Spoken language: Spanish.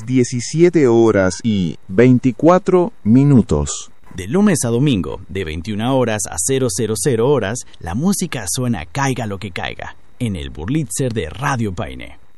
17 horas y 24 minutos. De lunes a domingo, de 21 horas a 000 horas, la música suena caiga lo que caiga, en el Burlitzer de Radio Paine.